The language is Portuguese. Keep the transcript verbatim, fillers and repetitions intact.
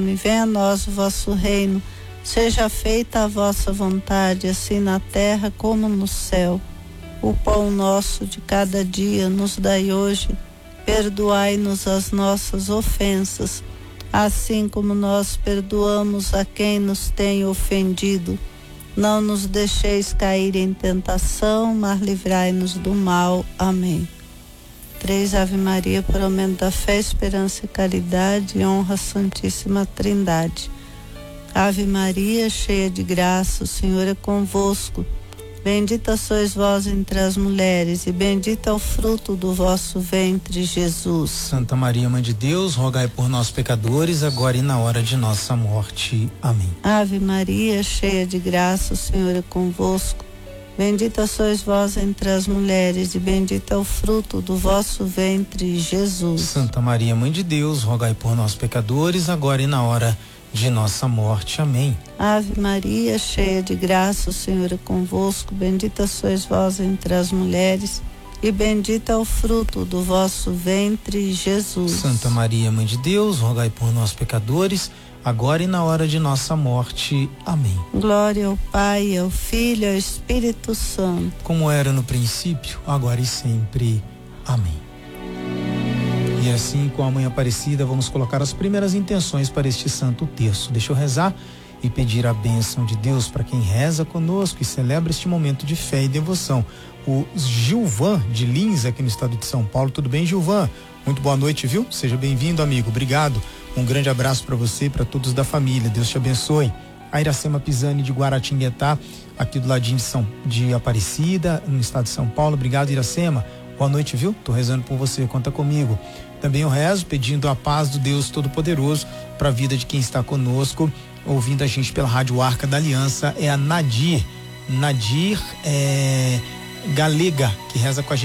E venha a nós o vosso reino, seja feita a vossa vontade, assim na terra como no céu. O pão nosso de cada dia nos dai hoje, perdoai-nos as nossas ofensas, assim como nós perdoamos a quem nos tem ofendido. Não nos deixeis cair em tentação, mas livrai-nos do mal. Amém. Três Ave Maria, por aumento da fé, esperança e caridade, e honra a Santíssima Trindade. Ave Maria, cheia de graça, o Senhor é convosco. Bendita sois vós entre as mulheres, e bendito é o fruto do vosso ventre, Jesus. Santa Maria, Mãe de Deus, rogai por nós pecadores, agora e na hora de nossa morte. Amém. Ave Maria, cheia de graça, o Senhor é convosco. Bendita sois vós entre as mulheres, e bendito é o fruto do vosso ventre, Jesus. Santa Maria, Mãe de Deus, rogai por nós pecadores, agora e na hora de nossa morte. Amém. Ave Maria, cheia de graça, o Senhor é convosco. Bendita sois vós entre as mulheres, e bendito é o fruto do vosso ventre, Jesus. Santa Maria, Mãe de Deus, rogai por nós pecadores, agora e na hora de nossa morte. Amém. Glória ao Pai, ao Filho e ao Espírito Santo. Como era no princípio, agora e sempre. Amém. E assim, com a Mãe Aparecida, vamos colocar as primeiras intenções para este santo terço. Deixa eu rezar e pedir a bênção de Deus para quem reza conosco e celebra este momento de fé e devoção. O Gilvan de Lins, aqui no estado de São Paulo. Tudo bem, Gilvan? Muito boa noite, viu? Seja bem-vindo, amigo. Obrigado. Um grande abraço para você e para todos da família. Deus te abençoe. A Iracema Pisani de Guaratinguetá, aqui do ladinho de São de Aparecida, no estado de São Paulo. Obrigado, Iracema. Boa noite, viu? Tô rezando por você, conta comigo. Também eu rezo pedindo a paz do Deus Todo-Poderoso para a vida de quem está conosco, ouvindo a gente pela Rádio Arca da Aliança. É a Nadir, Nadir é, Galega, que reza com a gente.